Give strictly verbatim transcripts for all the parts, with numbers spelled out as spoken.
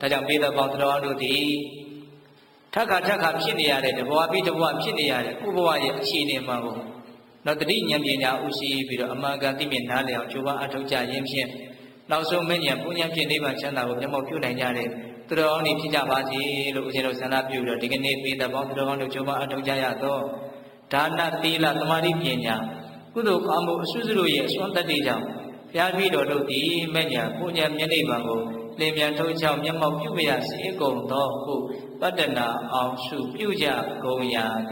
ဒါကြောင့်ပိဿပေါင်းတော်တို့သည်ထက်ခါထက်ခါဖြစ်နေရတဲ့တဘဝပြီးတဘဝဖြစ်နေရတဲ့ကိုယ့်ဘဝရဲ့အခြေအနေမှကိုနောက်တတိဉာဏ်ပညာဥရှိပြီးတော့အမှန်ကန်သိမြင်နားလည်အောင်ကြိုးပမ်းအထောက်ကြရင်းဖြင့်နောက်ဆုံးမဉ္ဇဉ်ပူဉ္ဇဉ်ဖြင့်နိဗ္ဗာန်ချမ်းသာကိုမျက်မှောက်ပြုနိုင်ကြတဲ့သူတော်ကောင်းတွေဖြစ်ကြပါစေလို့ဦးဇင်းတို့ဆန္ဒပြုတော့ဒီကနေ့ပိဿပေါင်းသူတော်ကောင်းတို့ကြိုးပမ်းအထောက်ကြရတော့ဒါနသီလသမာဓိပညာကုသိုလ်ကောင်းမှုအစွတ်စွတ်ရဲ့အစွမ်းတတ္တိကြောင့်ဘုရားပြီးတော်တို့သည်မဉ္ဇဉ်ပူဉ္ဇဉ်မျက်နှိပ်ပံကိုလင်းမြန်ထုံးချောင်းမျက်မှောက်ပြုမရစေကုန်သောဟုပတ္တနာအောင်ရှုပြုကြကုန်ရာတ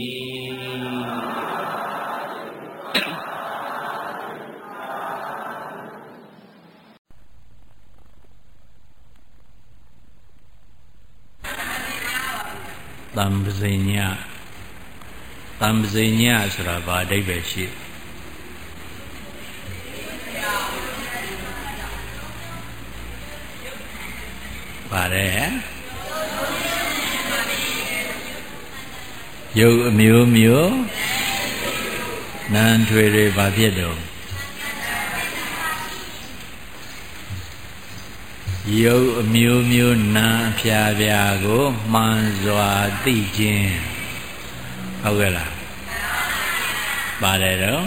ည်းတံပဇိညတံပဇိညဆိုတာဘာအဓိပ္ပာယ်ရှိပါတယ်ရုပ်အမျိုးမျိုးနာမ်ထွေတွေဘာဖြစ်တော့ရုပ်အမျိုးမျိုးနာမ်အဖျားဖျားကိုမှန်စွာသိခြင်းဟုတ်ကဲ့လားပါတယ်တော့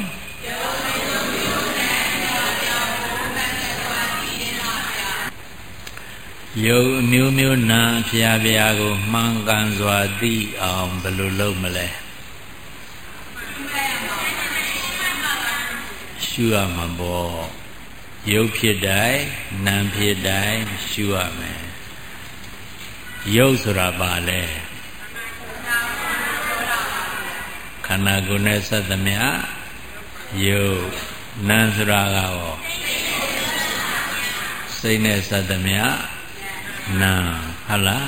ရုပ်အမျိုးမျိုးနာမ်အဖျားဖျားကိုမှန်ကန်စွာသိအောင်ဘယ်လိုလုပ်မလဲရှုရမှာပေါ့ရုပ်ဖြစ်တိုင်းနာမ်ဖြစ်တိုင်းရှုရမယ်ရုပ်ဆိုတာဘာလဲခန္ဓာကိုယ်နဲ့ဆက်သမျှရုပ်နာမ်ဆိုတာကရောစိတ်နဲ့ဆက်သမျှနာဟုတ်လား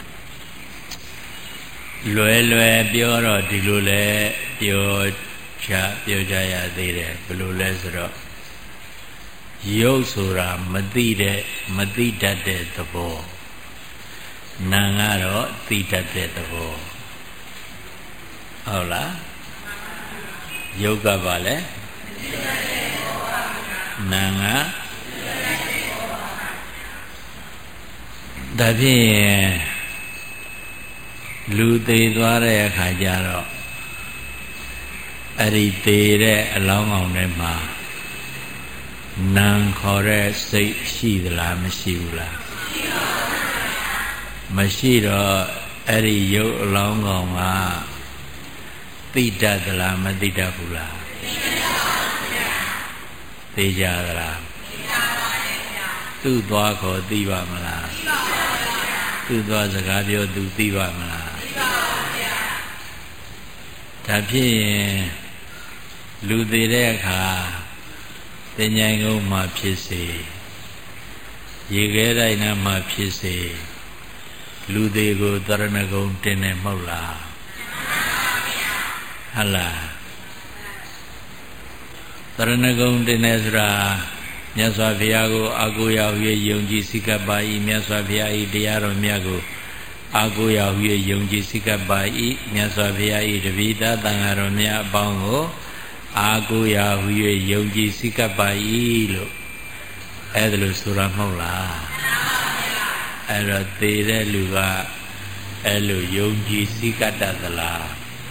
လွယ်လွယ်ပြောတော့ဒီလိုလဲပြောချပြောကြရသေးတယ်ဘယ်လိုလဲဆိုတော့ရုပ်ဆိုတာမသိတဲ့မသိတတ်တဲ့သဘောနာကတော့သိတတ်တဲ့သဘောဟုတ်လားရုပ်ကဘာလဲနာကဒါဖြင့်လူသေးသွားတဲ့အခါကျတော့အဲ့ဒီသေးတဲ့အလောင်းကောင်ထဲမှာနာမ်ခေါ်တဲ့စိတ်ရှိသလားမရှိဘူးလားမရှိတော့အဲ့ဒီရုပ်အလောင်းကောင်ကသိတတ်သလားမသိတတ်ဘူးလားသိကြသလားသူ့သွားခေါ်သိပါမလားသူ့သွားစကားပြောသူသိပါမလားဒါဖြစ်ရင်လူသေးတဲ့အခါတင်ញိုင်ကုန်းမှာဖြစ်စေရေခဲတိုင်းနားမှာဖြစ်စေလူသေးကိုတရဏဂုံတင်နေမဟုတ်လားဟလားတရဏဂုံတင်နေဆိုတာမြတ်စွာဘုရားကိုအာကိုရာဟုယုံကြည်စိကပ်ပါ၏မြတ်စွာဘုရား၏တရားတော်မြတ်ကိုအာကိုရာဟုယုံကြည်စိကပ်ပါ၏မြတ်စွာဘုရား၏တပည့်သားသံဃာတော်များအပေါင်းကိုအာကိုရာဟု၍ယုံကြည်စိကပ်ပါ၏လို့အဲ့ဒါလို့ဆိုတာမဟုတ်လားအဲ့တော့သေတဲ့လူကအဲ့လိုယုံကြည်စိကပ်တတ်သလား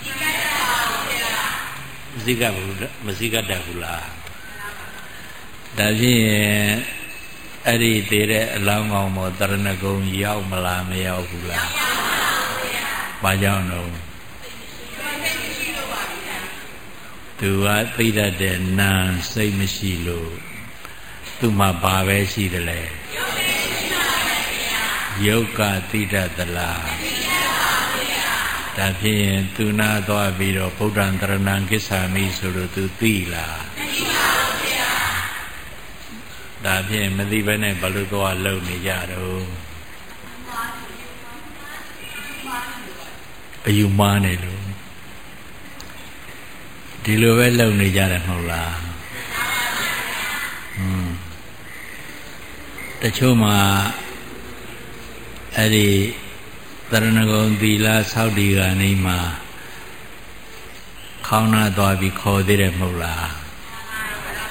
စိကပ်ဘူးမစိကပ်တတ်ဘူးလားဒါဖြင့်အဲ့ဒီသေတဲ့အလောင်းကောင်ပေါ်တရဏဂုံရောက်မလားမရောက်ဘူးလားဘာကြောင့်တော့သူကသိတတ်တဲ့နာမ်စိတ်မရှိလို့သူ့မှာဘာပဲရှိတယ်လဲယုတ်ကသိတတ်သလားဒါဖြင့်သူနာသွားပြီးတော့ဗုဒ္ဓံတရဏံကိစ္ဆာမိဆိုလို့သူသိလားဒါဖြင့်မသိဘဲနဲ့ဘလို့သွားလုံနေကြတော့အယူမှားနေလို့ဒီလိုပဲလုံနေကြတယ်မဟုတ်လားอืมတချို့မှာအဲ့ဒီတရဏဂုံသီလဆောက်တည်ကနေမှာခေါင်းနာသွားပြီးခေါ်သေးတယ်မဟုတ်လား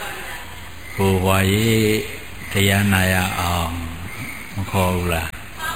ဟိုဘွားရေးတရားနာရအောင်မခေါ်ဘူးလား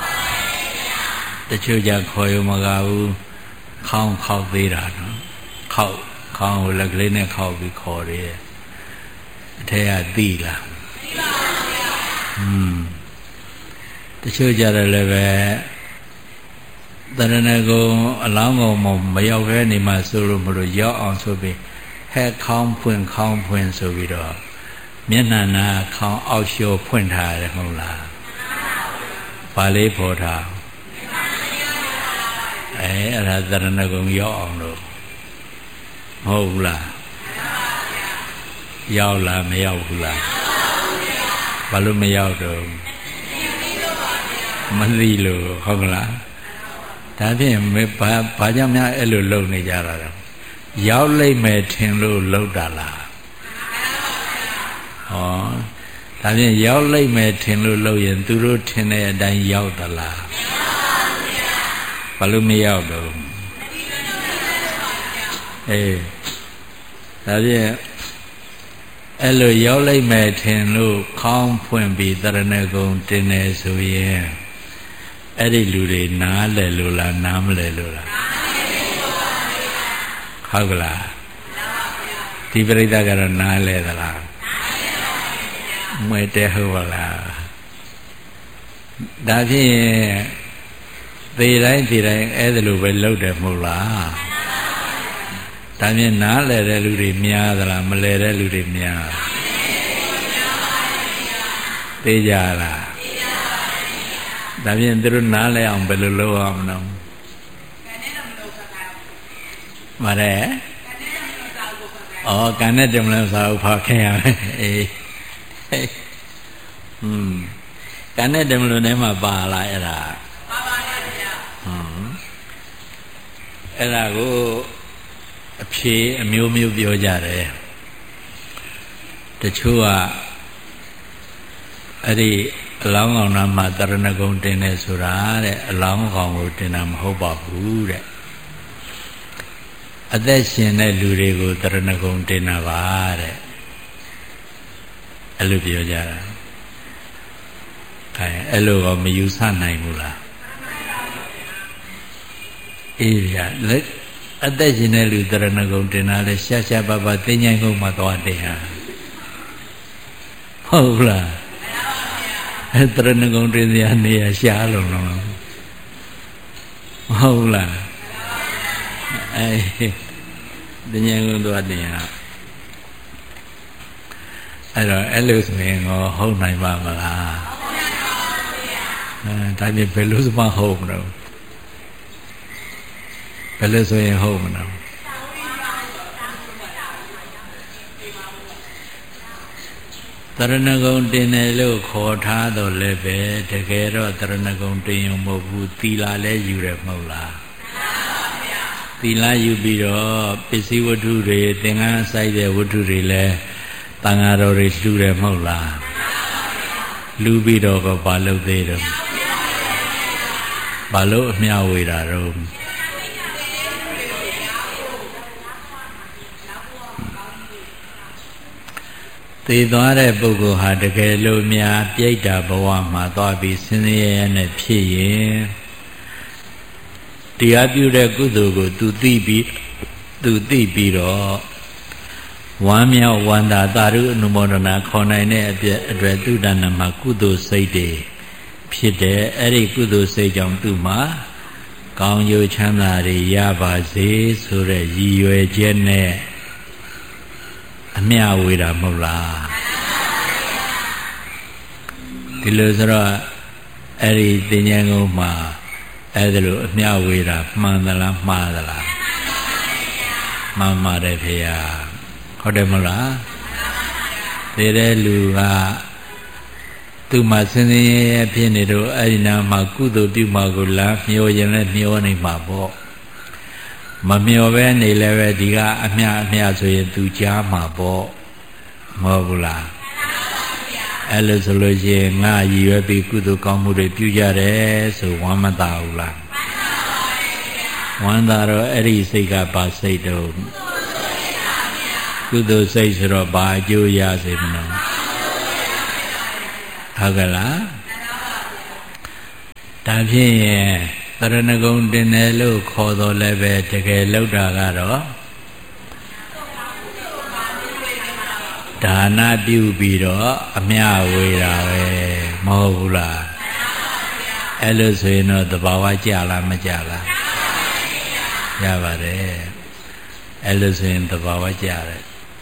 တချို့ကြခေါ်ရမကားဘူးခေါင်းခောက်သေးတာနော်ခောက်ခေါင်းကိုလက်ကလေးနဲ့ခောက်ပြီးခေါ်တယ်အထက်ကသိလားသိပါဘူးဗျာอืมတချို့ကြတယ်လည်းပဲတရဏဂုံအလောင်းကောင်မရောက်ခဲနေမှဆိုလို့မလို့ရောက်အောင်ဆိုပြီးဟဲ့ခေါင်းဖွင့်ခေါင်းဖွင့်ဆိုပြီးတော့မျက်နှာနာခေါင်းအောက်လျှော်ဖွင့်ထားရတယ်မဟုတ်လားဘာလေးပေါ်ထားအဲအဲ့ဒါတရဏဂုံရောက်အောင်လို့မဟုတ်လားရောက်လားမရောက်ဘူးလားဘာလို့မရောက်တော့မသိလို့ဟုတ်လားဒါဖြင့်ဘာဘာကြောင့်များအဲ့လိုလုပ်နေကြတာလဲရောက်လိုက်မယ်ထင်လို့လုပ်တာလားဟောဒါဖြင့်ရောက်လိုက်မယ်ထင်လို့လုပ်ရင်သူတို့ထင်တဲ့အတိုင်းရောက်သလားဘာလို့မရောက်တော့အေးဒါဖြင့်အဲ့လိုရောက်လိုက်မယ်ထင်လို့ခေါင်းဖွင့်ပြီးတရဏဂုံတင်နေဆိုရင်အဲ့ဒီလူတွေနားလဲလို့လားနားမလဲလို့လားဟုတ်ကလားဒီပရိသတ်ကတော့နားလဲသလားမွေတဲ့ဟုတ်ပါလားဒါဖြင့်သေတိုင်းသေတိုင်းအဲ့ဒါလိုပဲလုပ်တယ်မဟုတ်လားဒါဖြင့်နားလဲတဲ့လူတွေများသလားမလဲတဲ့လူတွေများသိကြလားဒါဖြင့်သူတို့နားလဲအောင်ဘယ်လိုလုပ်အောင်မလို့မရဲဩကန်နဲ့တမလို့စာဥဖောက်ခင်ရမယ်အေးဟွန်းကန်နဲ့တမလို့ထဲမှာပါလာအဲ့ဒါပါပါရဲ့ဗျာဟွန်းအဲ့ဒါကိုအဖြေအမျိုးမျိုးပြောကြတယ်တချို့ကအဲ့ဒီအလောင်းကောင်နာမှာတရဏဂုံတင်တယ်ဆိုတာတဲ့အလောင်းကောင်ကိုတင်တာမဟုတ်ပါဘူးတဲ့အသက်ရှင်တဲ့လူတွေကိုတရဏဂုံတင်တာပါတဲ့အဲ့လိုပြောကြတာအဲအဲ့လိုကမယူဆနိုင်ဘူးလားအေးရလက်အသက်ရှင်တဲ့လူတရဏဂုံတင်တာလဲရှာရှာပါပါသိဉ္ဇိုင်းကုန်မှသွားတင်ဟာဟုတ်လားအဲတရဏဂုံတင်စရာနေရာရှားလုံးလုံးဟုတ်လားအဲသိဉ္ဇိုင်းကုန်သွားတင်ဟာအဲ့တော့အဲ့လိုဆိုရင်ကိုဟုတ်နိုင်ပါမလားအဲဒါပြင်ဘယ်လိုမှဟုတ်မလို့ဘယ်လိုဆိုရင်ဟုတ်မလို့တရဏဂုံတင်တယ်လို့ခေါ်ထားတော့လည်းပဲတကယ်တော့တရဏဂုံတင်ရုံမဟုတ်ဘူးသီလလည်းယူရမဟုတ်လားသီလယူပြီးတော့ပစ္စည်းဝတ္ထုတွေသင်္ကန်းဆိုင်တဲ့ဝတ္ထုတွေလည်းတန်ဃာတော်တွေလှူတယ်မဟုတ်လားလှူပြီးတော့ကဘာလုပ်သေးတော့ဘာလို့အမျှဝေတာတော့သေသွားတဲ့ပုဂ္ဂိုလ်ဟာတကယ်လို့များပြိတ္တာဘဝမှာသွားပြီးဆင်းရဲရဲနဲ့ဖြစ်ရင်တရားပြုတဲ့ကုသိုလ်ကိုသူသိပြီးသူသိပြီးတော့ဝမ်းမြောက်ဝမ်းသာသာဓုအနုမောဒနာခေါ်နိုင်တဲ့အပြည့်အတွက်သူတဏ္ဍမှာကုသိုလ်စိတ်တွေဖြစ်တယ်အဲ့ဒီကုသိုလ်စိတ်ကြောင့်သူမှာကောင်းကျိုးချမ်းသာတွေရပါစေဆိုတဲ့ရည်ရွယ်ချက်နဲ့အမျှဝေတာမဟုတ်လားဒီလိုဆိုတော့အဲ့ဒီသင်္ကြန်ကုန်းမှာအဲ့ဒါလိုအမျှဝေတာမှန်သလားမှားသလားမှန်ပါတယ်ဖေဟာဟုတ်တယ်မလားသေတဲ့လူကသူ့မှာစင်စင်ရဲရဲဖြစ်နေတော့အဲ့ဒီနာမှာကုသိုလ်ပြုမှာကိုလားမျောရင်လည်းမျောနေမှာပေါ့မမျောပဲနေလည်းပဲဒီကအမျှအမျှဆိုရင်သူကြားမှာပေါ့မဟုတ်ဘူးလားအဲ့လိုဆိုလို့ရှိရင်ငါရည်ရွယ်ပြီးကုသိုလ်ကောင်းမှုတွေပြုကြတယ်ဆိုဝမ်းမသာဘူးလားဝမ်းသာတော့အဲ့ဒီစိတ်ကဘာစိတ်တော့ကုသိုလ်စိတ်ဆိုတော့ဘာအကျိုးရစေမလို့ဟုတ်ကဲ့လားဒါဖြင့်သရဏဂုံတင်တယ်လို့ခေါ်တော်လည်းပဲတကယ်လောက်တာကတော့ဒါနပြုပြီးတော့အမျှဝေတာပဲမဟုတ်ဘူးလားအဲ့လိုဆိုရင်တော့သဘာဝကြလားမကြလားရပါတယ်အဲ့လိုဆိုရင်သဘာဝကြတယ်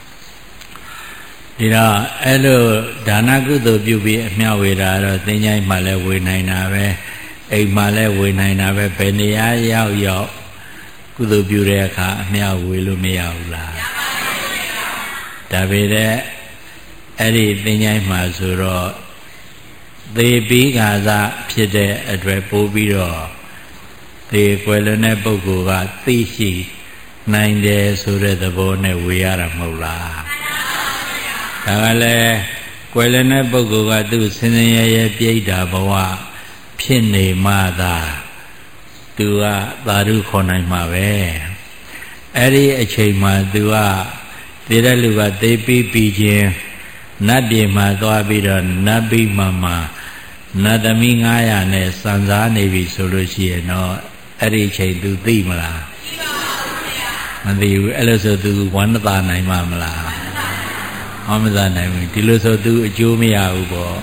ဒီတော့အဲ့လိုဒါနကုသိုလ်ပြုပြီးအမျှဝေတာတော့သင်္ချိုင်းမှလည်းဝေနိုင်တာပဲအိမ်မှလည်းဝေနိုင်တာပဲဘယ်နေရာရောက်ရောက်ကုသိုလ်ပြုတဲ့အခါအမျှဝေလို့မရဘူးလားဒါပေမဲ့အဲ့ဒီသင်္ချိုင်းမှာဆိုတော့သေပြီးခါသာဖြစ်တဲ့အတွက်ပို့ပြီးတော့သေကွယ်လွန်တဲ့ပုဂ္ဂိုလ်ကသိရှိနိုင်တယ်ဆိုတဲ့သဘောနဲ့ဝေရတာမဟုတ်လားဒါကလည်းကွယ်လွန်တဲ့ပုဂ္ဂိုလ်ကသူ့ဆင်းရဲရဲပြိတ္တာဘဝဖြစ်နေမှသာသူကသာဓုခေါ်နိုင်မှာပဲအဲ့ဒီအချိန်မှာသူကသေတဲ့လူကသေပြီးပြီးချင်းနတ်ပြည်မှာသွားပြီးတော့နတ်ပြည်မှာမှာနတ်သမီး900နဲ့စံစားနေပြီဆိုလို့ရှိရင်တော့အဲ့ဒီအချိန်သူသိမလားမသိဘူးအဲ့လိုဆိုသူဝမ်းသာနိုင်မှာမလားဟောမသာနိုင်ဘူးဒီလိုဆိုသူအကျိုးမရဘူးပေါ့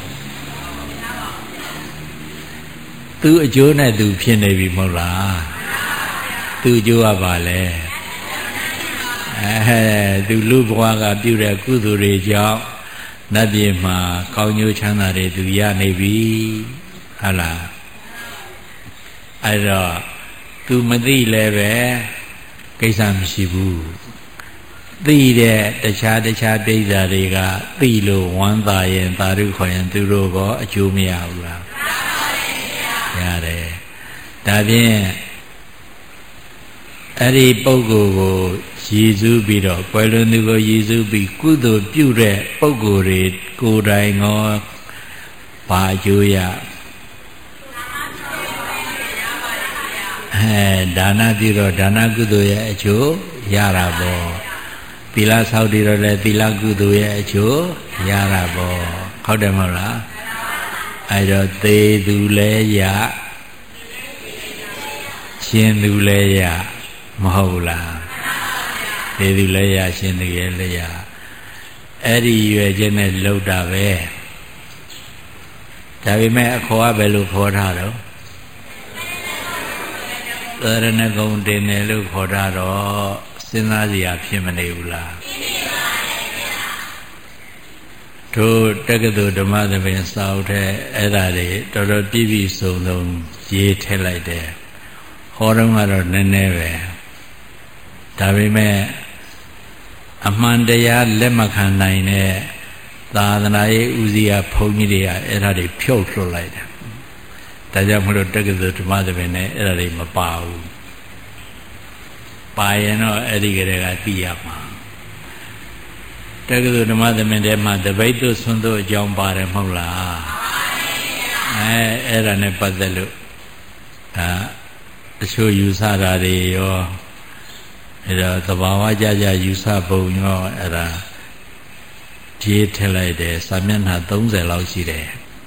သူအကျိုးနဲ့သူဖြစ်နေပြီမဟုတ်လားသူအကျိုးကပါလေအဲသူလူဘဝကပြုတဲ့ကုသိုလ်တွေကြောင့်နတ်ပြည်မှာကောင်းကျိုးချမ်းသာတွေသူရနေပြီဟုတ်လားအဲ့တော့သူမသိလည်းပဲကိစ္စမရှိဘူးသိတဲ့တခြားတခြားပြိဿတွေကသိလို့ဝမ်းသာရင်သာဓုခေါ်ရင်သူတို့ကအကျိုးမရဘူးလားရတယ်ဒါဖြင့်အဲ့ဒီပုဂ္ဂိုလ်ကိုရည်စူးပြီးတော့ကွယ်လွန်သူကိုရည်စူးပြီးကုသိုလ်ပြုတဲ့ပုဂ္ဂိုလ်တွေကိုယ်တိုင်ရောဘာအကျိုးရအဲဒါနပြုတော့ဒါနကုသိုလ်ရဲ့အကျိုးရတာပေါ့သီလဆောက်တည်တော့လည်းသီလကုသိုလ်ရဲ့အကျိုးရတာပေါ့ဟုတ်တယ်မဟုတ်လားအဲ့တော့သေသူလည်းရရှင်သူလည်းရမဟုတ်လားသေသူလည်းရရှင်သူရဲ့လည်းရအဲ့ဒီရွယ်ချက်နဲ့လှုပ်တာပဲဒါပေမဲ့အခေါ်ကဘယ်လိုခေါ်ထားတော့သရဏဂုံတင်တယ်လို့ခေါ်ထားတော့စဉ်းစားစရာဖြစ်မနေဘူးလားတို့တက္ကသိုလ်ဓမ္မသဘင်စာအုပ်ထဲအဲ့ဒါတွေတော်တော်ပြည့်ပြည့်စုံစုံရေးထည့်လိုက်တယ်ဟောတော့ကတော့နည်းနည်းပဲဒါပေမဲ့အမှန်တရားလက်မခံနိုင်တဲ့သာသနာရေးဦးစီးအားဘုန်းကြီးတွေကအဲ့ဒါတွေဖြုတ်လွှတ်လိုက်တယ်ဒါကြောင့်မလို့တက္ကသိုလ်ဓမ္မသဘင်နဲ့အဲ့ဒါတွေမပါဘူးပါရင်တော့အဲ့ဒီကလေးကသိရမှာတက္ကသိုလ်ဓမ္မသဘင်ထဲမှာတပိတ်တို့ဆွန်းတို့အကြောင်းပါတယ်မဟုတ်လားအဲအဲ့ဒါနဲ့ပတ်သက်လို့ဒါတချို့ယူဆတာတွေရောအဲ့ဒါသဘာဝကြကြယူဆပုံရောအဲ့ဒါကြေးထည့်လိုက်တယ်စာမျက်နှာ30လောက်ရှိတယ်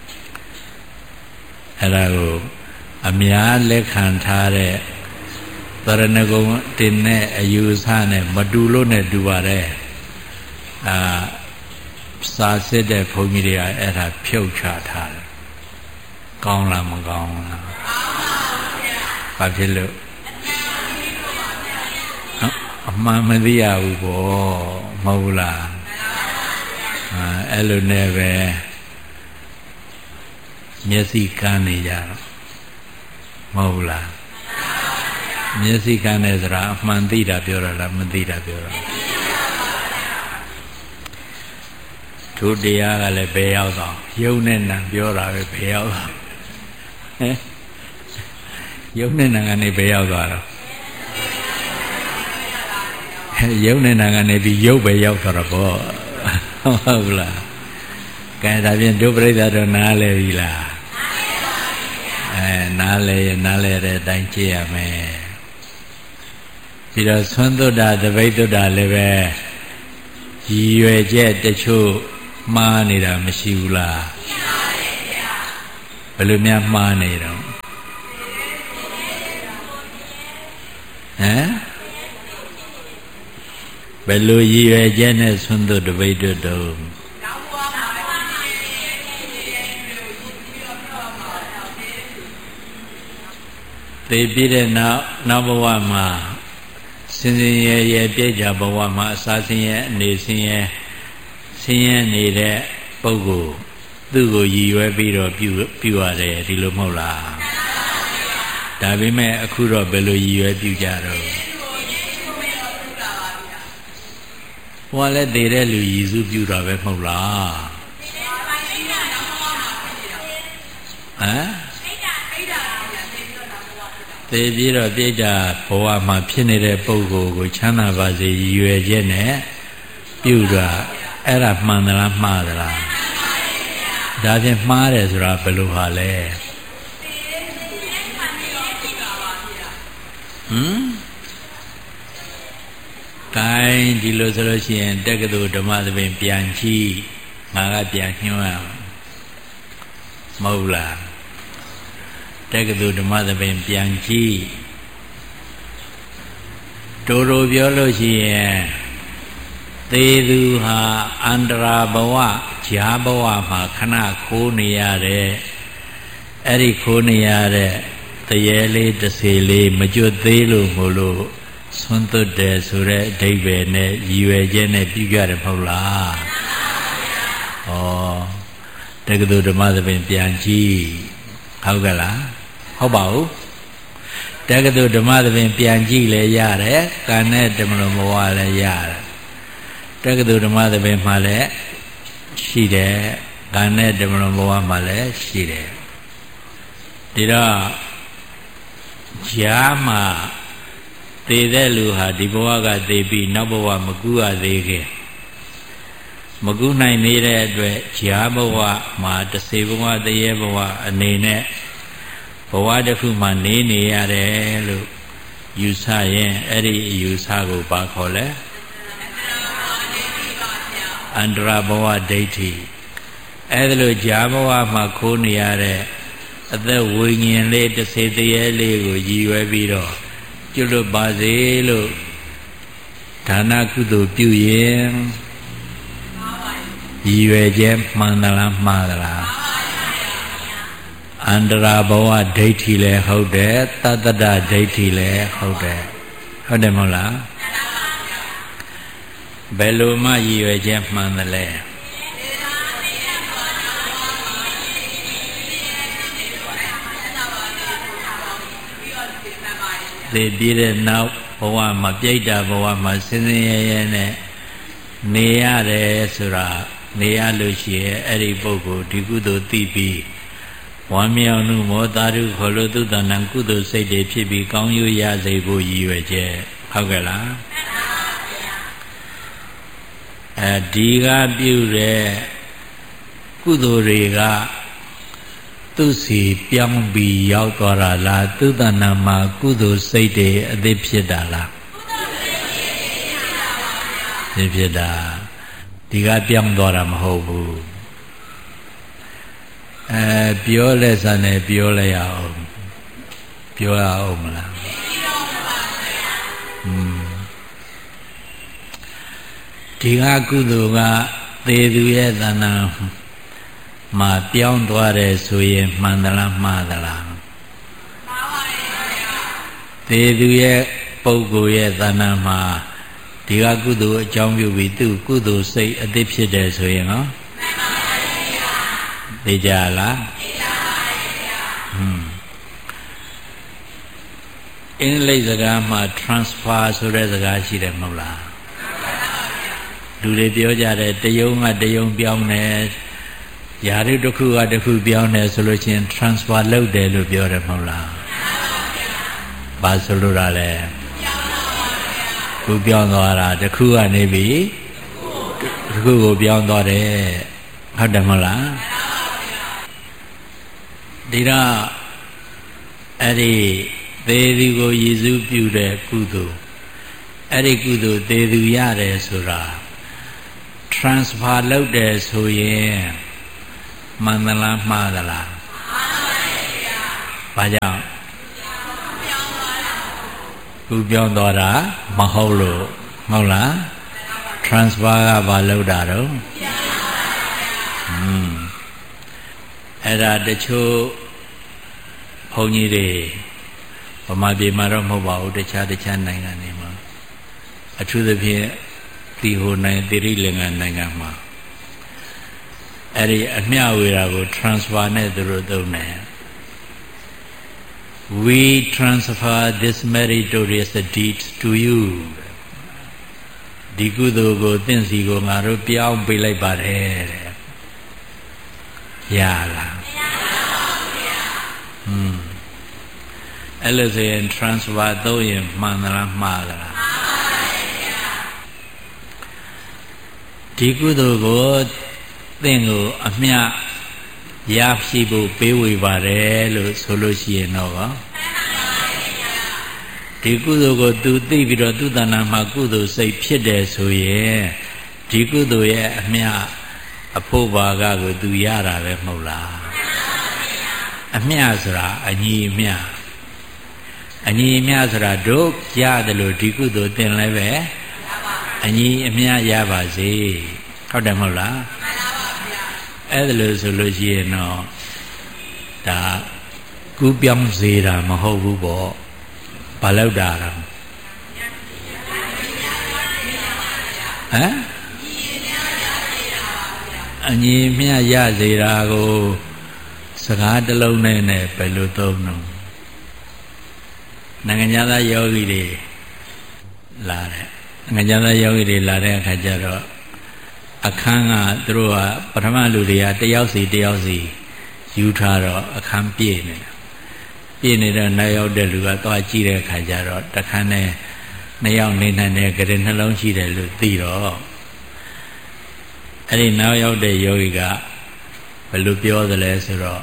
အဲ့ဒါကိုအများလက်ခံထားတဲ့သရဏဂုံတင်တဲ့အယူဆနဲ့မတူလို့နဲ့တူပါတယ်အာစာစစ်တဲ့ဘုန်းကြီးတွေကအဲ့ဒါဖြုတ်ချထားတယ်ကောင်းလားမကောင်းလားဘာဖြစ်လို့အမှန်မသိရဘူးပေါ့မဟုတ်လားအဲအဲ့လိုနဲ့ပဲမျက်စိကန်းနေကြတော့မဟုတ်လားမျက်စိကန်းနေစရာအမှန်သိတာပြောတာလားမသိတာပြောတာတို့တရားကလည်းဘယ်ရောက်တော့ယုံနဲ့နံပြောတာပဲဘယ်ရောက်တော့ဟဲ့ယုံနဲ့နံကနေဘယ်ရောက်သွားတော့ယုံနဲ့နံကနေပြီးယုတ်ပဲရောက်သွားတော့ပေါ့ဟုတ်လားကဲဒါဖြင့်ဒုပရိသတ်တော့နားလဲပြီလားအဲနားလဲနားလဲတဲ့အတိုင်းကြည့်ရမယ်ပြီးတော့သွန်သုတ္တတပိတ်သုတ္တလည်းပဲရည်ရွယ်ချက်တချို့မှားနေတာမရှိဘူးလားရှိပါတယ်ဗျာဘယ်လိုများမှားနေတော့မ်ဘယ်လိုရည်ရွယ်ချက်နဲ့ဆွမ်းသွတ်တပိတ်တို့တုံးသေပြီးတဲ့နောက်နောက်ဘဝမှာစင်စင်ရဲရဲပြည့်ကြဘဝမှာအစာဆင်းရဲအနေဆင်းရဲဆင်းရဲနေတဲ့ပုဂ္ဂိုလ်သူ့ကိုရည်ရွယ်ပြီးတော့ပြုပြုရတယ်ဒီလိုမဟုတ်လားဒါပေမဲ့အခုတော့ဘယ်လိုရည်ရွယ်ပြုကြတော့ဟောလဲသေတဲ့လူရည်စုပြုတာပဲမဟုတ်လားဟမ်သေပြီးတော့ပြိတ္တာဘဝမှာဖြစ်နေတဲ့ပုဂ္ဂိုလ်ကိုချမ်းသာပါစေရည်ရွယ်ချက်နဲ့ပြုတာအဲ့ဒါမှန်သလားမှားသလားဒါဖြင့်မှားတယ်ဆိုတာဘယ်လိုဟာလဲဟမ်တိုင်းဒီလိုဆိုလို့ရှိရင်တက္ကသိုလ်ဓမ္မသဘင်ပြန်ကြည့်ငါကပြန်ညွှန်းရမဟုတ်လားတက္ကသိုလ်ဓမ္မသဘင်ပြန်ကြည့်တိုးတိုးပြောလို့ရှိရင်သေသူဟာအန္တရာဘဝဈာဘဝမှာခဏခိုးနေရတဲ့အဲ့ဒီခိုးနေရတဲ့တရေလေးတစ်စီလေးမကျွတ်သေးလို့မို့လို့ဆွမ်းသွတ်တယ်ဆိုတဲ့အဓိပ္ပာယ်နဲ့ရည်ရွယ်ချက်နဲ့ပြုကြတယ်မဟုတ်လားဩတက္ကသိုလ်ဓမ္မသဘင်ပြန်ကြည့်ဟုတ်ကလားဟုတ်ပါဘူးတက္ကသိုလ်ဓမ္မသဘင်ပြန်ကြည့်လဲရတယ်ကံနဲ့ဓမ္မလွန်ဘဝလည်းရတယ်တက္ကသိုလ်ဓမ္မသဘင်မှာလည်းရှိတယ်ကံနဲ့ဓမ္မလွန်ဘဝမှာလည်းရှိတယ်ဒီတော့ဈာမှာသေတဲ့လူဟာဒီဘဝကသေပြီးနောက်ဘဝမကူရသေးခင်မကူနိုင်နေတဲ့အတွက်ဈာဘဝမှာတစေဘဝတရေဘဝအနေနဲ့ဘဝတစ်ခုမှနေနေရတယ်လို့ယူဆရင်အဲ့ဒီအယူဆကိုဘာခေါ်လဲအန္တရာဘဝဒိဋ္ဌိအဲ့ဒါလို့ဈာဘဝမှာခိုးနေရတဲ့အသက်ဝိညာဉ်လေးတစ်စေတရေလေးကိုရည်ရွယ်ပြီးတော့ကျွတ်ပါစေလို့ဒါနကုသိုလ်ပြုရင်ရည်ရွယ်ချက်မှန်သလားမှားသလားအန္တရာဘဝဒိဋ္ဌိလည်းဟုတ်တယ်တတ္တဒဒိဋ္ဌိလည်းဟုတ်တယ်ဟုတ်တယ်မဟုတ်လားဘယ်လိုမှရည်ရွယ်ချက်မှန်သလဲသေပြီးတဲ့နောက်ဘဝမှာပြိတ္တာဘဝမှာစင်စင်ရဲရဲနဲ့နေရတယ်ဆိုတာနေရလို့ရှိရဲ့အဲ့ဒီပုဂ္ဂိုလ်ဒီကုသိုလ်သိပြီးဝမ်းမြောက်မှုမောတာရုခေါ်လို့သူတဏ္ဍကုသိုလ်စိတ်တွေဖြစ်ပြီးကောင်းကျိုးရစေဖို့ရည်ရွယ်ချက်ဟုတ်ကဲ့လားအဲဒီကပြုတဲ့ကုသိုလ်တွေကသူစီပြောင်းပြီးရောက်သွားတာလားသူတဏ္ဍမှာကုသိုလ်စိတ်တွေအသစ်ဖြစ်တာလားသိဖြစ်တာဒီကပြောင်းသွားတာမဟုတ်ဘူးအဲပြောလဲစနဲ့ပြောလဲရအောင်ပြောရအောင်မလားอืมဒီကကုသိုလ်ကသေသူရဲ့တဏ္ဍမှာပြောင်းသွားတယ်ဆိုရင်မှန်သလားမှားသလားမှားပါရဲ့သေသူရဲ့ပုဂ္ဂိုလ်ရဲ့တဏ္ဍမှာဒီကကုသိုလ်အကြောင်းပြုပြီးသူကုသိုလ်စိတ်အသစ်ဖြစ်တယ်ဆိုရင်နော်မှန်ပါရဲ့သိကြလားသိကြပါရဲ့ဟွန်းအင်္ဂလိပ်စကားမှာ transfer ဆိုတဲ့စကားရှိတယ်မဟုတ်လားလူတွေပြောကြတယ်တယုံကတယုံပြောင်းတယ်ယာရုတစ်ခုကတစ်ခုပြောင်းတယ်ဆိုလို့ချင်း transfer လုပ်တယ်လို့ပြောတယ်မဟုတ်လားဘာဆိုလို့ရလဲခုပြောင်းသွားတာတစ်ခုကနေပြီတစ်ခုကိုပြောင်းသွားတယ်ဟုတ်တယ်မဟုတ်လားဒီတော့အဲ့ဒီသေသူကိုရည်စူးပြုတဲ့ကုသိုလ်အဲ့ဒီကုသိုလ်သေသူရတယ်ဆိုတာ transfer လုပ်တယ်ဆိုရင်မှန်သလားမှားသလားမှန်ပါရဲ့ဗျာဘာကြောင့်ကူပြောင်းသွားတာမဟုတ်လို့မဟုတ်လား transfer ကဘာလို့တာတော့อืมအဲ့ဒါတချို့ဘုန်းကြီးတွေဗမာပြည်မှာတော့မဟုတ်ပါဘူးတခြားတခြားနိုင်ငံတွေမှာအထူးသဖြင့်ဒီဟိုနိုင်တိရိလင်္ကာနိုင်ငံမှာအဲ့ဒီအမျှဝေတာကို transfer နဲ့သူတို့သုံးတယ် we transfer this meritorious deed to you ဒီကုသိုလ်ကိုသင်စီကိုငါတို့ပြောင်းပေးလိုက်ပါတယ်တဲ့ရလားမရပါဘူးဗျာอืมအဲ့လိုဆိုရင် transfer သုံးရင်မှန်သလားမှားလားမှန်ပါတယ်ဗျာဒီကုသိုလ်ကိုသင်ကိုအမျှရရှိဖို့ပေးဝေပါတယ်လို့ဆိုလို့ရှိရင်တော့မှန်ပါတယ်ဗျာဒီကုသိုလ်ကိုသူသိပြီးတော့သူတဏ္ဍာမှာကုသိုလ်စိတ်ဖြစ်တယ်ဆိုရင်ဒီကုသိုလ်ရဲ့အမျှအဖို့ဘာကကိုသူရတာပဲမဟုတ်လားမှန်ပါဗျာအမျှဆိုတာအညီအမျှအညီအမျှဆိုတာတို့ရတယ်လို့ဒီကုသိုလ်သင်လည်းပဲအညီအမျှရပါစေဟုတ်တယ်မဟုတ်လားမှန်ပါဗျာအဲ့ဒါလို့ဆိုလို့ရှိရင်တော့ဒါကူးပြောင်းစေတာမဟုတ်ဘူးပေါ့ဘာလို့တာတော့ဟမ်အညီအမျှရစေတာကိုစကားတစ်လုံးနဲ့နဲ့ဘယ်လိုသုံးတော့နိုင်ငံသားယောဂီတွေလာတယ်နိုင်ငံသားယောဂီတွေလာတဲ့အခါကျတော့အခန်းကသူတို့ကပထမလူတွေကတယောက်စီတယောက်စီယူထားတော့အခန်းပြည့်နေတာပြည့်နေတဲ့နောက်ရောက်တဲ့လူကသွားကြည့်တဲ့အခါကျတော့တခန်းနဲ့နှစ်ယောက်နေနိုင်တဲ့ကြတဲ့နှလုံးရှိတယ်လို့သိတော့အဲ့ဒီနောက်ရောက်တဲ့ယောဂီကဘယ်လိုပြောသလဲဆိုတော့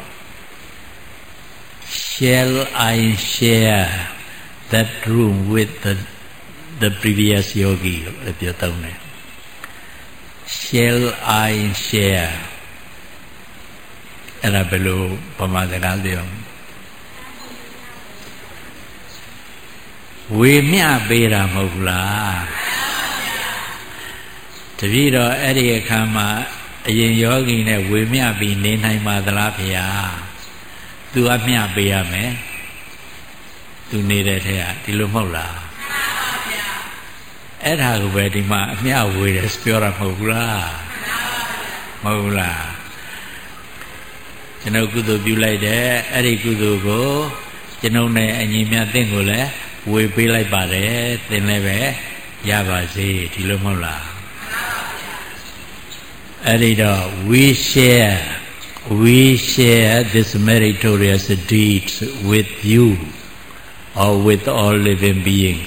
shall I share that room with the the previous yogi လို့ပြောတော့တယ် shall I share အဲ့ဒါဘယ်လိုဗမာစကားပြောဝေမျှပေးတာမဟုတ်လားတပည့်တော်အဲ့ဒီအခါမှာအရင်ယောဂီနဲ့ဝေမျှပြီးနေနိုင်ပါသလားဖေဟာသူအမျှပေးရမယ်သူနေတဲ့ထဲကဒီလိုမဟုတ်လားမှန်ပါဗျာအဲ့ဒါကိုပဲဒီမှာအမျှဝေတယ်ပြောတာမဟုတ်ဘူးလားမှန်ပါဗျာမဟုတ်လားကျွန်တော်ကုသိုလ်ပြုလိုက်တယ်အဲ့ဒီကုသိုလ်ကိုကျွန်ုပ်နဲ့အညီမြတ်သင်ကိုလည်းဝေပေးလိုက်ပါတယ်သင်လည်းပဲရပါစေဒီလိုမဟုတ်လားအဲ့ဒီတော့ we share we share this meritorious deed with you or with all living beings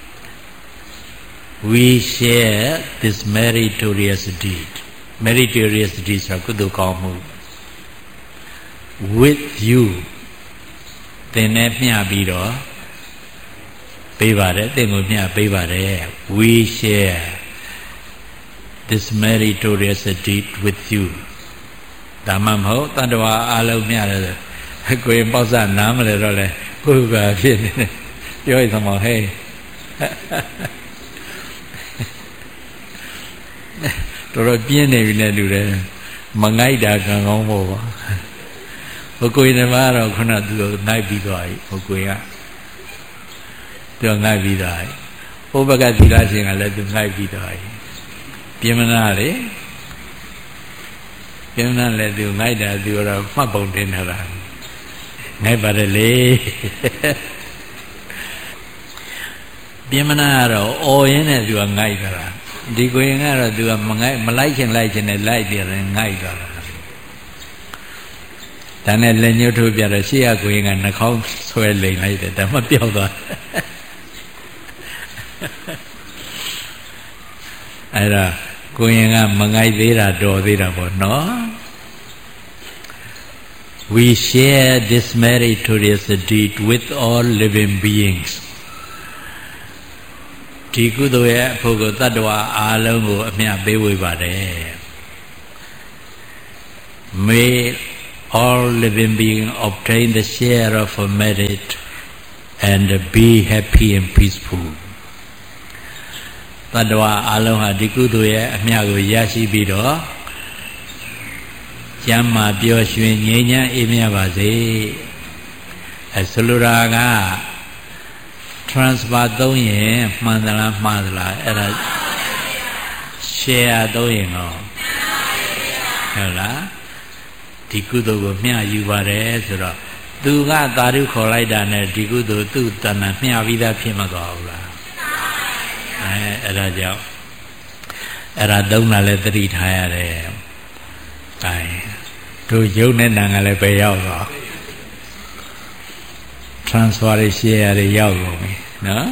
we share this meritorious deed meritorious deed ဆိုကုသိုလ်ကောင်းမှု with you သင်နဲ့မျှပြီးတော့ပေးပါတယ်သင်ကိုမျှပေးပါတယ် we share this meritorious deed with you ဒါမှမဟုတ်တတ္တဝါအလုံးမျှတယ်ကိုရင်ပေါ့စနားမလဲတော့လဲကိုယ်ကဖြစ်နေတယ်ပြောရသမောဟဲ့တော်တော်ပြင်းနေပြီနဲ့လူတယ်မငိုက်တာကံကောင်းဖို့ပါဟိုကိုရင်ကတော့ခုနကသူငိုက်ပြီးသွားပြီဟိုကိုရင်ကသူငိုက်ပြီးသွားပြီဟိုဘက်ကသီလရှင်ကလည်းသူငိုက်ပြီးသွားပြီပြင်းမနာလေပြင်းမနာလည်းသူငိုက်တာသူတော့မှတ်ပုံတင်ထားတာငိုက်ပါတယ်လေပြင်းမနာကတော့အော်ရင်းနဲ့သူကငိုက်တာဒီကိုရင်ကတော့သူကမငိုက်မလိုက်ချင်လိုက်ချင်နဲ့လိုက်တယ်ငိုက်သွားတာဒါနဲ့လက်ညှိုးထိုးပြတော့ရှေ့ကကိုရင်ကနှာခေါင်းဆွဲလိမ်လိုက်တယ်ဒါမှပြောက်သွားအဲ့ဒါကိုရင်ကမငိုက်သေးတာတော်သေးတာပေါ့နော် we share this meritorious deed with all living beings ဒီကုသိုလ်ရဲ့အဖို့ကိုတတ္တဝါအားလုံးကိုအမျှပေးဝေပါတယ် may all living beings obtain the share of merit and be happy and peaceful တတ္တဝါအလုံးဟာဒီကုသိုလ်ရဲ့အမြတ်ကိုရရှိပြီးတော့ကျမ်းမာပျော်ရွှင်ငြိမ်းချမ်းအေးမြပါစေအဲဆိုလိုတာက transfer သုံးရင်မှန်သလားမှားသလားအဲ့ဒါ share သုံးရင်တော့ဟုတ်လားဒီကုသိုလ်ကိုမျှယူပါတယ်ဆိုတော့သူကသာဓုခေါ်လိုက်တာနဲ့ဒီကုသိုလ်သူ့တဏ္ဍာမျှပြီးသားဖြစ်မသွားဘူးလားအဲအဲ့ဒါကြောင့်အဲ့ဒါသုံးတာလည်းသတိထားရတယ်အဲတို့ယုံနဲ့နာကလည်းပဲရောက်တော့ transfer ရ share ရရောက်ကုန်ပြီနော်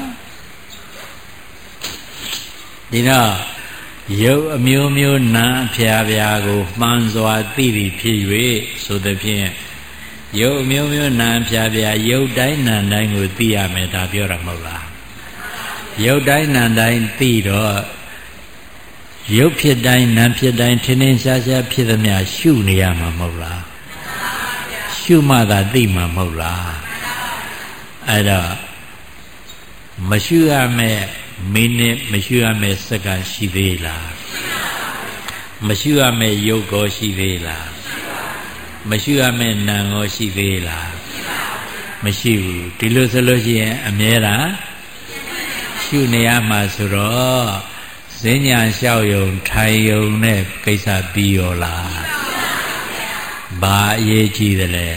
ဒီတော့ရုပ်အမျိုးမျိုးနာအဖျားဖျားကိုမှန်စွာသိပြီးဖြစ်၍ဆိုသဖြင့်ရုပ်အမျိုးမျိုးနာအဖျားဖျားရုပ်တိုင်းနာတိုင်းကိုသိရမယ်ဒါပြောတာမဟုတ်လားရုပ်တိုင်းနာတိုင်းသိတော့ရုပ်ဖြစ်တိုင်းနာဖြစ်တိုင်းထင်းထင်းရှားရှားဖြစ်သမျှရှုနေရမှာမဟုတ်လားရှုမှသာသိမှာမဟုတ်လားအဲ့တော့မရှုရမယ်မိနစ်မရှုရမယ်စက္ကန့်ရှိသေးလားမရှုရမယ်ရုပ်ကိုရှိသေးလားမရှုရမယ်နာမ်ကိုရှိသေးလားမရှိဘူးဒီလိုဆိုလို့ရှိရင်အမြဲတမ်းရှုနေရမှာဆိုတော့ဈဉ္ညာလျှောက်ယုံထိုင်ယုံနဲ့ကိစ္စပြီးရောလားဘာအရေးကြီးတယ်လဲ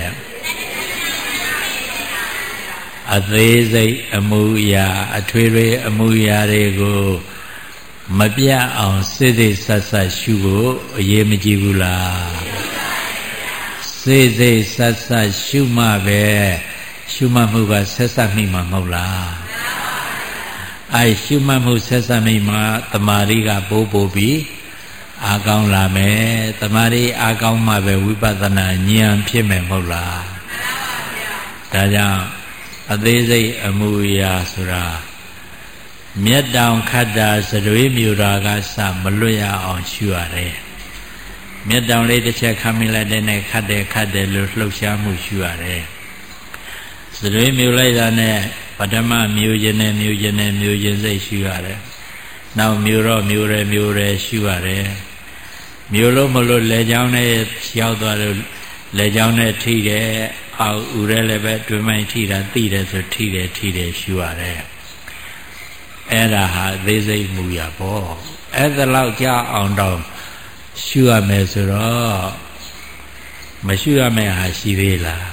အသေးစိတ်အမှုရာအထွေထွေအမှုရာတွေကိုမပြတ်အောင်စိတ်စိတ်ဆက်ဆက်ရှုဖို့အရေးမကြီးဘူးလားစိတ်စိတ်ဆက်ဆက်ရှုမှပဲရှုမှတ်မှုကဆက်ဆက်မိမှာမဟုတ်လားအဲရှုမှတ်မှုဆက်ဆက်မိမှာတမာရီကပိုးပိုးပြီးအာကောင်းလာမယ်တမာရီအာကောင်းမှပဲဝိပဿနာဉာဏ်ဖြစ်မယ်မဟုတ်လားဒါကြောင့်အသေးစိတ်အမှုရာဆိုတာမျက်တောင်ခတ်တာစရွေးမြူတာကစမလွတ်ရအောင်ရှုရတယ်မျက်တောင်လေးတစ်ချက်ခမ်းမိလိုက်တဲ့နဲ့ခတ်တယ်ခတ်တယ်လို့လှုပ်ရှားမှုရှုရတယ်စရွေးမြူလိုက်တာနဲ့ပထမမြူခြင်းနဲ့မြူခြင်းနဲ့မြူခြင်းစိတ်ရှုရတယ်နောက်မြူတော့မြူရမြူရရှုရတယ်မြူလို့မလို့လေချောင်းနဲ့ရောက်သွားလို့လေချောင်းနဲ့ထိတယ်အောက်ဥရဲလည်းပဲတွင်မိုင်းထိတာသိတယ်ဆိုထိတယ်ထိတယ်ရှုရတယ်အဲ့ဒါဟာသေးစိတ်မှုရပေါ့အဲ့ဒါလောက်ကြာအောင်တော့ရှုရမယ်ဆိုတော့မရှုရမယ့်ဟာရှိသေးလား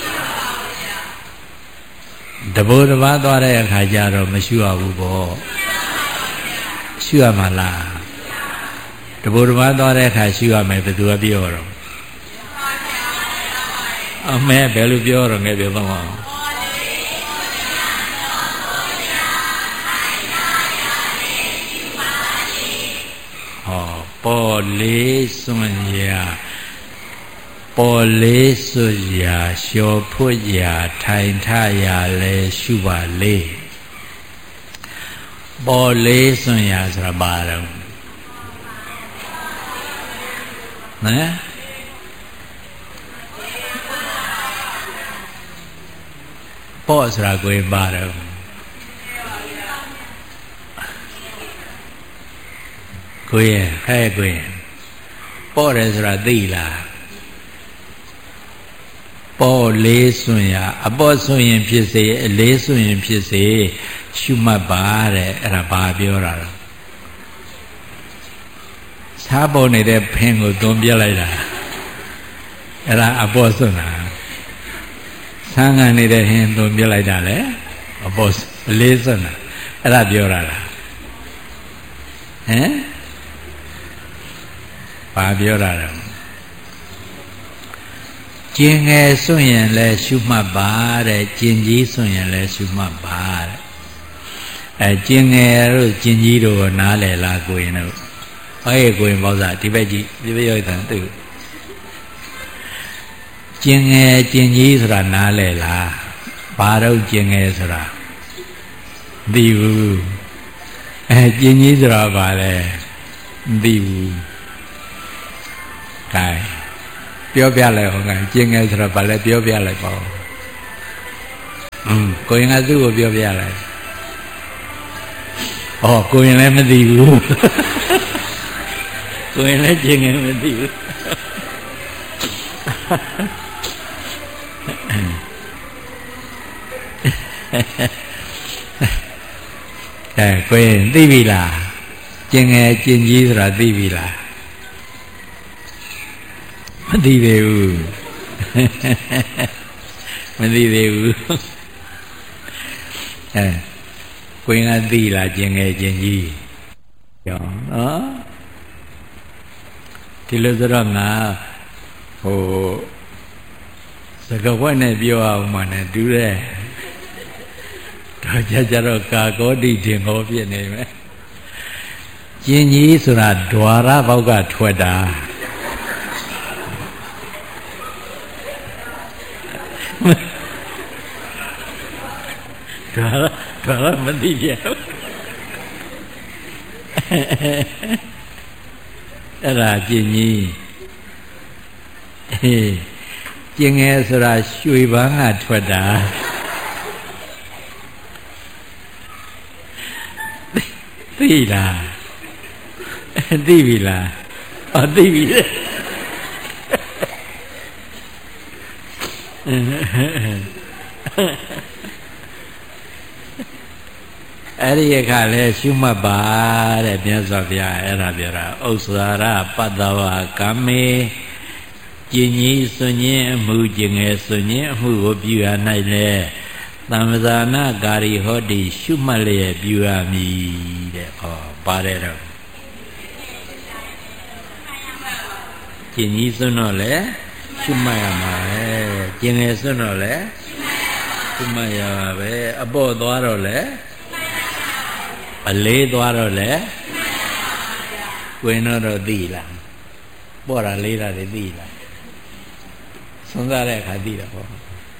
တဘိုးတစ်ပါးသွားတဲ့အခါကျတော့မရှုရဘူးပေါ့ရှုရမှာလားတဘိုးတစ်ပါးသွားတဲ့အခါရှုရမယ်ဘယ်သူကပြောတော့အမေဘယ်လိုပြောတော့ငယ်ပြောတော့ဟောပေါ်လေးစွန့်ရာပေါ်လေးစွန့်ရာလျှော်ဖွတ်ရာထိုင်ထရာလဲရှုပါလေပေါ်လေးစွန့်ရာဆိုတာဘာတော့နော်ပေါ်ဆိုတာကိုယ်ပါတော့ကိုယ်ရဲ့ဟဲ့ကိုယ်ပေါ်တယ်ဆိုတာသိလားပေါ်လေးစွန့်ရအပေါ်စွန့်ရင်ဖြစ်စေအလေးစွန့်ရင်ဖြစ်စေရှုမှတ်ပါတဲ့အဲ့ဒါဘာပြောတာလဲစားပေါ်နေတဲ့ဖင်ကိုသွန်ပြလိုက်တာအဲ့ဒါအပေါ်စွန့်တာဆန်းကန်နေတဲ့ဟင်းသွန်ပြလိုက်တာလေအပေါ်အလေးစွန့်တာအဲ့ဒါပြောတာလားဟမ်ဘာပြောတာလဲကျင်ငယ်စွန့်ရင်လည်းရှုမှတ်ပါတဲ့ကျင်ကြီးစွန့်ရင်လည်းရှုမှတ်ပါတဲ့အဲကျင်ငယ်တို့ကျင်ကြီးတို့နားလည်လားကိုရင်တို့အဲ့ကိုရင်ပေါ့စားဒီဘက်ကြည့်ဒီဘက်ရောက်တယ်သူကျင်ငယ်ကျင်ကြီးဆိုတာနားလည်လားဘာတော့ကျင်ငယ်ဆိုတာမသိဘူးအဲကျင်ကြီးဆိုတာဘာလဲမသိဘူးကဲပြောပြလိုက်ဟောကကျင်ငယ်ဆိုတော့ဗာလဲပြောပြလိုက်ပါဦးဟမ်ကိုရင်ကသူ့ကိုပြောပြလိုက်ဩကိုရင်လည်းမသိဘူးကိုရင်လည်းကျင်ငယ်မသိဘူးအဲကိုရင်သိပြီလားကျင်ငယ်ကျင်ကြီးဆိုတာသိပြီလားမသိသေးဘူးမသိသေးဘူးအဲကိုရင်ကသိလားကျင်ငယ်ကျင်ကြီးရောနော်ဒီလိုဆိုတော့ငါဟိုစကားဝတ်နဲ့ပြောအောင်မှနဲ့တူတယ်တော့ကြကြတော့ကာကောတိတင်ဟောဖြစ်နေမယ်ကျင်ကြီးဆိုတာဓွာရဘောက်ကထွက်တာဓွာရဓွာရမသိကြဘူးအဲ့ဒါကျင်ကြီးအေးကျင်ငယ်ဆိုတာရွှေပန်းကထွက်တာသိလားသိပြီလားอ๋อသိပြီလေအဲ့ဒီအခါလဲရှုမှတ်ပါတဲ့မြတ်စွာဘုရားအဲ့ဒါပြောတာဥစ္စာရပတ္တဝါကမေကျင်ကြီးစွန့်ခြင်းအမှုကျင်ငယ်စွန့်ခြင်းအမှုကိုပြုရ၌လဲသံဃာနာကာရီဟောတိရှုမှတ်လျက်ပြုရမည်တဲ့ဟောပါတယ်တော့ကျင်ကြီးစွန့်တော့လဲရှုမှတ်ရမှာပဲကျင်ငယ်စွန့်တော့လဲရှုမှတ်ရမှာပဲအပေါ့သွားတော့လဲအလေးသွားတော့လဲဝင်တော့သိလားပေါ့တာလေးတာတွေသိလားစွန့်စားတဲ့အခါသိတာပေါ့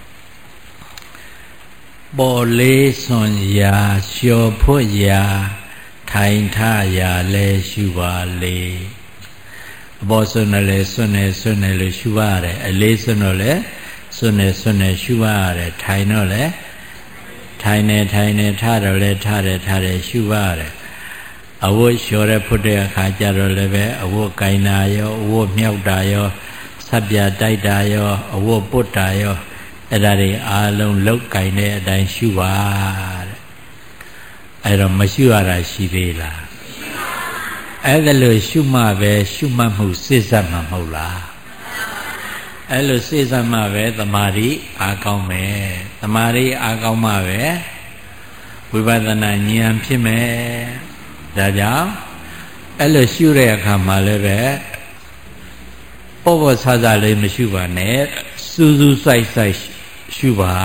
ပေါ်လေးစွန်ရာလျှော်ဖွတ်ရာထိုင်ထရာလဲရှုပါလေအပေါ်စွန်တယ်လဲစွန်တယ်စွန်တယ်လို့ရှုပါရတယ်အလေးစွန်တော့လဲစွန်တယ်စွန်တယ်ရှုပါရတယ်ထိုင်တော့လဲထိုင်နေထိုင်နေထတော့လဲထတယ်ထတယ်ရှုပါရတယ်အဝတ်လျှော်တဲ့ဖွတ်တဲ့အခါကျတော့လည်းပဲအဝတ်ကိုင်တာရောအဝတ်မြောက်တာရောဆပ်ပြတိုက်တာရောအဝတ်ပုတ်တာရောအဲ့ဒါတွေအားလုံးလောက်ကင်တဲ့အတိုင်းရှုပါတဲ့အဲ့တော့မရှုရတာရှိသေးလားအဲ့ဒါလို့ရှုမှပဲရှုမှတ်မှုစိစက်မှာမဟုတ်လားအဲ့လိုစိစက်မှာပဲတမာတိအားကောင်းမယ်တမာတိအားကောင်းမှပဲဝိပဿနာဉာဏ်ဖြစ်မယ်ဒါကြောင့်အဲ့လိုရှုတဲ့အခါမှာလည်းပဲပေါ့ပေါ့ဆဆလေးမရှုပါနဲ့စူးစူးစိုက်စိုက်ရှုပါ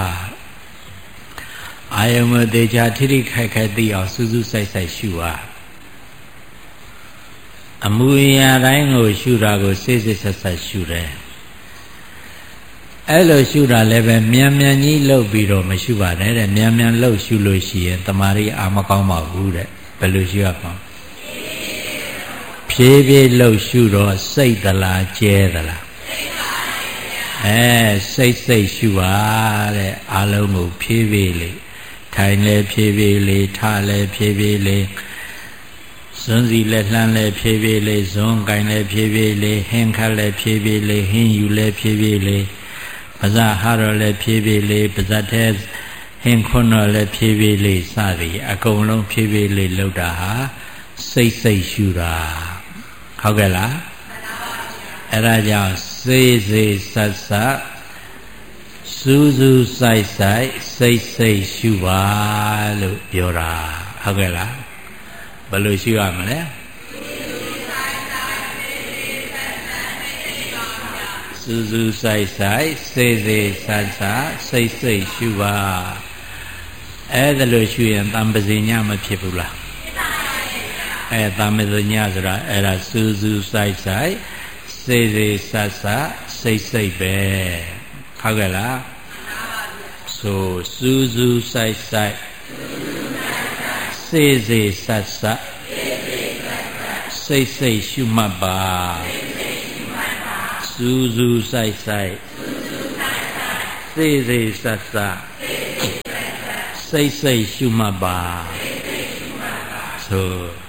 အာယုံမသေးချာထိထိခိုက်ခိုက်သိအောင်စူးစူးစိုက်စိုက်ရှုပါအမူအရာတိုင်းကိုရှုတာကိုစိတ်စိတ်ဆက်ဆက်ရှုတယ်အဲ့လိုရှုတာလည်းပဲမြန်မြန်ကြီးလှုပ်ပြီးတော့မရှုပါနဲ့တဲ့မြန်မြန်လှုပ်ရှုလို့ရှိရင်တမာရီအာမကောင်းပါဘူးတဲ့ဘယ်လိုရှုရမှာဖြည်းဖြည်းလှုပ်ရှုတော့စိတ်သလားကျဲသလားအဲစိတ်စိတ်ရှုပါတဲ့အာလုံးကိုဖြည်းဖြည်းလေးထိုင်လဲဖြည်းဖြည်းလေးထလဲဖြည်းဖြည်းလေးဇွန်းစီလဲလှမ်းလဲဖြည်းဖြည်းလေးဇွန်းကိုင်လဲဖြည်းဖြည်းလေးဟင်းခတ်လဲဖြည်းဖြည်းလေးဟင်းယူလဲဖြည်းဖြည်းလေးပါးစပ်ဟာတော့လဲဖြည်းဖြည်းလေးပါးစပ်ထဲဟင်းခွန်းတော့လဲဖြည်းဖြည်းလေးစသည်အကုန်လုံးဖြည်းဖြည်းလေးလှုပ်တာဟာစိတ်စိတ်ရှုတာဟုတ်ကဲ့လားအဲ့ဒါကြောင့်စေးစေးဆက်ဆက်စူးစူးဆိုင်ဆိုင်စိတ်စိတ်ရှုပါလို့ပြောတာဟုတ်ကဲ့လားဘယ်လိုရှုရမလဲစူးစူးဆိုင်ဆိုင်စေးစေးဆက်ဆက်စိတ်စိတ်ရှုပါအဲ့ဒါလို့ရှုရင်တံပဇိညမဖြစ်ဘူးလားအဲတံပဇိညဆိုတာအဲ့ဒါစူးစူးဆိုင်ဆိုင်စေးစေးဆက်ဆက်စိတ်စိတ်ပဲဟုတ်ကဲ့လားဆိုစူးစူးဆိုင်ဆိုင်စေးစေးဆက်ဆက်စိတ်စိတ်ရှုမှတ်ပါစူးစူးဆိုင်ဆိုင်စေးစေးဆက်ဆက်စိတ်စိတ်ရှုမှတ်ပါသိ